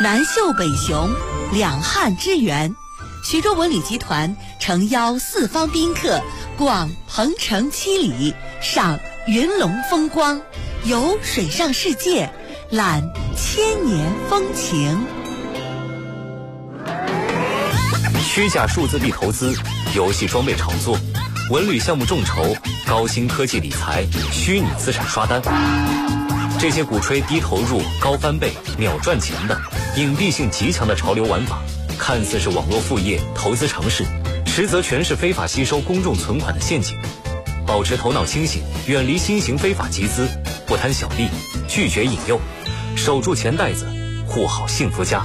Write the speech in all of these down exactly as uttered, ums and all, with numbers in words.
南秀北雄，两汉之源。徐州文旅集团诚邀四方宾客逛鹏城七里，赏云龙风光，游水上世界，览千年风情。 虚假数字币投资、游戏装备炒作、文旅项目众筹、高新科技理财、虚拟资产刷单，这些鼓吹低投入、高翻倍、秒赚钱的隐蔽性极强的潮流玩法，看似是网络副业、投资尝试，实则全是非法吸收公众存款的陷阱。保持头脑清醒，远离新型非法集资，不贪小利，拒绝引诱，守住钱袋子，护好幸福家。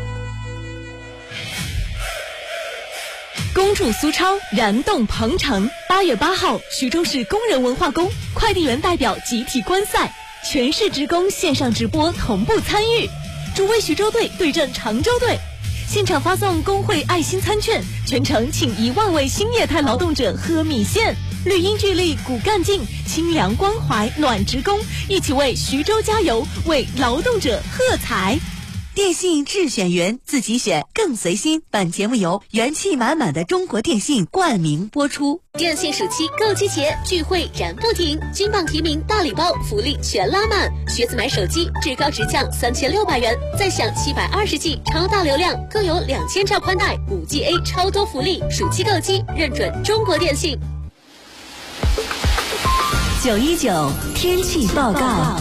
恭祝苏超燃动鹏城！八月八号，徐州市工人文化宫快递员代表集体观赛，全市职工线上直播同步参与，主为徐州队对阵常州队。现场发送工会爱心餐券，全程请一万位新业态劳动者喝米线。绿荫聚力，骨干劲，清凉关怀暖职工，一起为徐州加油，为劳动者喝彩。 电信智选员，自己选更随心。本节目由元气满满的中国电信冠名播出。 电信暑期购机节聚会燃不停，金榜题名大礼包福利全拉满，学子买手机至高直降三千六百元，再享七百二十 G 超大流量，更有两千兆宽带，五 G A 超多福利。暑期购机认准中国电信。 九一九天气报告。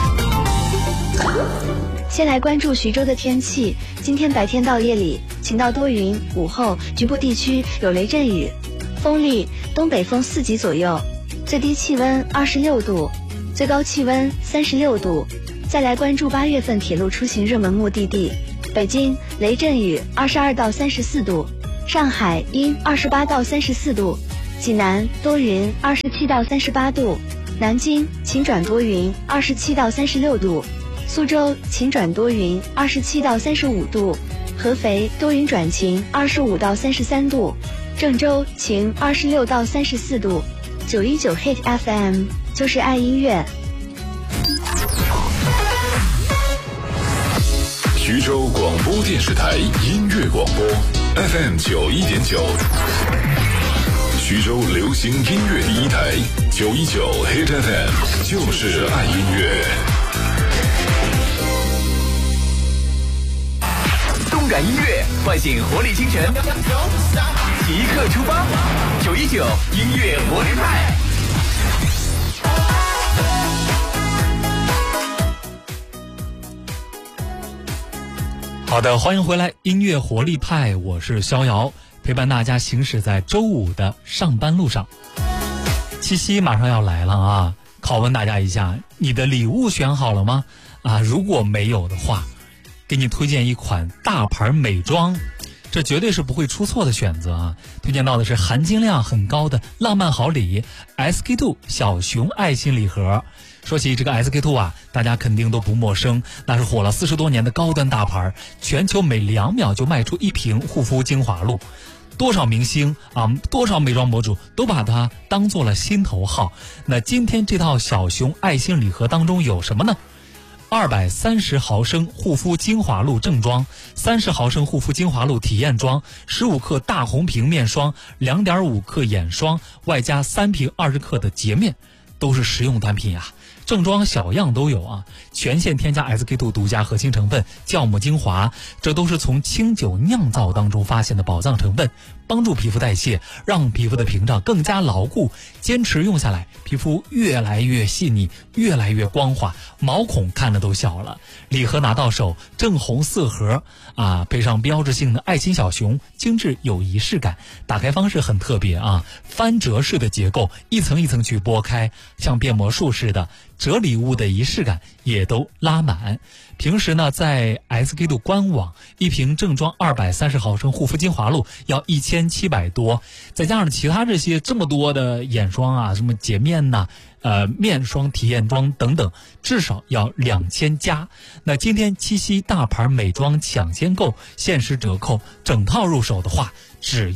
先来关注徐州的天气，今天白天到夜里晴到多云，午后局部地区有雷阵雨，风力东北风四级左右，最低气温二十六度，最高气温三十六度。再来关注八月份铁路出行热门目的地，北京雷阵雨二十二到三十四度，上海阴二十八到三十四度，济南多云二十七到三十八度，南京晴转多云二十七到三十六度，苏州晴转多云二十七到三十五度，合肥多云转晴二十五到三十三度，郑州晴二十六到三十四度。九一九 Hit F M 就是爱音乐。 徐州广播电视台音乐广播 F M 九一点九，徐州流行音乐第一台九一九 Hit F M 就是爱音乐。 动感音乐唤醒活力精神，即刻出发！九一九音乐活力派。 好的，欢迎回来，音乐活力派，我是逍遥，陪伴大家行驶在周五的上班路上。七夕马上要来了啊，拷问大家一下，你的礼物选好了吗？啊，如果没有的话，给你推荐一款大牌美妆，这绝对是不会出错的选择啊！推荐到的是含金量很高的浪漫好礼 S K two 小熊爱心礼盒。说起这个 S K two 啊，大家肯定都不陌生，那是火了四十多年的高端大牌，全球每两秒就卖出一瓶护肤精华露。多少明星啊，多少美妆博主都把它当做了心头好。那今天这套小熊爱心礼盒当中有什么呢？二百三十毫升护肤精华露正装，三十毫升护肤精华露体验装，十五克大红瓶面霜，两点五克眼霜，外加三瓶二十克的洁面，都是实用单品呀。正装小样都有啊，全线添加 S K two 独家核心成分酵母精华，这都是从清酒酿造当中发现的宝藏成分，帮助皮肤代谢，让皮肤的屏障更加牢固，坚持用下来，皮肤越来越细腻，越来越光滑，毛孔看着都小了。礼盒拿到手，正红色盒啊，配上标志性的爱心小熊，精致有仪式感。打开方式很特别啊，翻折式的结构，一层一层去剥开，像变魔术似的，折礼物的仪式感也都拉满。平时呢，在 S K two 官网，一瓶正装二百三十毫升护肤精华露要一千七百多，再加上其他这些这么多的眼霜啊，什么洁面呐、呃面霜、体验装等等，至少要两千加。那今天七夕大牌美妆抢先购，限时折扣，整套入手的话，只要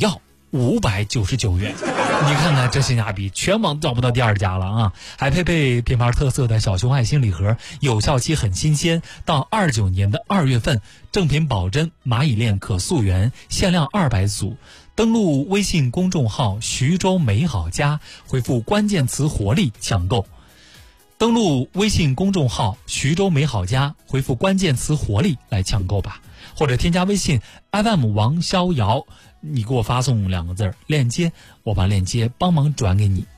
五百九十九元。你看看这性价比，全网找不到第二家了啊！还配备品牌特色的小熊爱心礼盒，有效期很新鲜，到二九年的二月份，正品保真蚂蚁链可溯源，限量二百组。登录微信公众号徐州美好家，回复关键词活力抢购。登录微信公众号徐州美好家，回复关键词活力来抢购吧，或者添加微信 F M 王逍遥，你给我发送两个字链接，我把链接帮忙转给你。